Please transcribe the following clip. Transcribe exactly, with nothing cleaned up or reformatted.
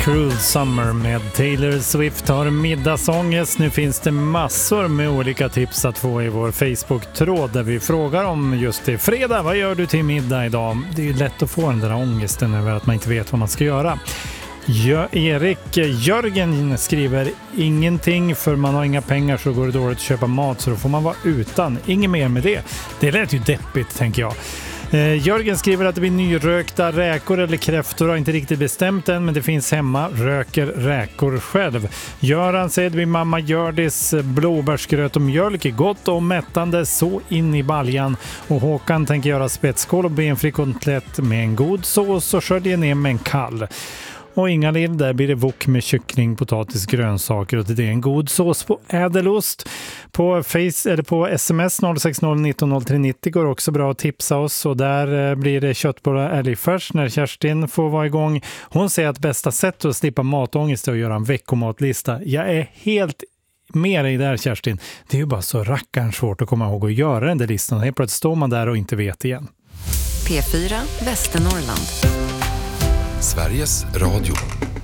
Cruel Summer med Taylor Swift har middagsångest. Nu finns det massor med olika tips att få i vår Facebook-tråd där vi frågar om just det. Fredag, vad gör du till middag idag? Det är ju lätt att få den där ångesten över att man inte vet vad man ska göra. Ja, Erik Jörgen skriver ingenting, för man har inga pengar så går det dåligt att köpa mat, så då får man vara utan. Inget mer med det. Det lät ju deppigt, tänker jag. Eh, Jörgen skriver att det blir nyrökta räkor eller kräftor, har inte riktigt bestämt än, men det finns hemma. Röker räkor själv. Göran säger att min mamma Gördis blåbärsgröt och mjölk är gott och mättande så in i baljan. Och Håkan tänker göra spetskål och benfri kotlett med en god sås och sköljer ner med en kall. Och Inga-Lill, där blir det wok med kyckling, potatis, grönsaker och det är en god sås på ädelost. På face eller på sms noll sex noll ett nio noll tre nio noll går också bra att tipsa oss, och där blir det köttbullar älgfärs när Kerstin får vara igång. Hon säger att bästa sättet att slippa matångest är att göra en veckomatlista. Jag är helt med dig där, Kerstin. Det är ju bara så rackarn svårt att komma ihåg att göra den där listan. Helt plötsligt står man där och inte vet igen. P fyra Västernorrland. Sveriges Radio.